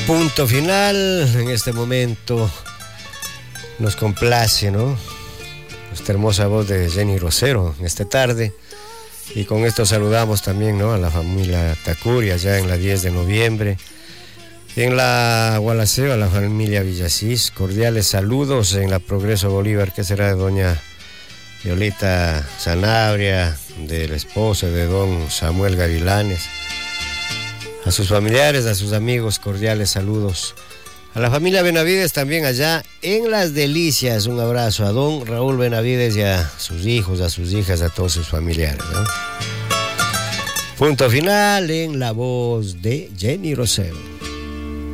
Punto final. En este momento nos complace, ¿no? Esta hermosa voz de Jenny Rosero en esta tarde. Y con esto saludamos también, ¿no?, a la familia Tacuria, ya en la 10 de noviembre. En la Gualaceo, a la familia Villasís, cordiales saludos. En la Progreso Bolívar, que será de doña Violeta Sanabria, del esposo de don Samuel Gavilanes. A sus familiares, a sus amigos, cordiales saludos. A la familia Benavides también allá en Las Delicias, un abrazo a don Raúl Benavides y a sus hijos, a sus hijas, a todos sus familiares, ¿no? Punto final en la voz de Jenny Rosero.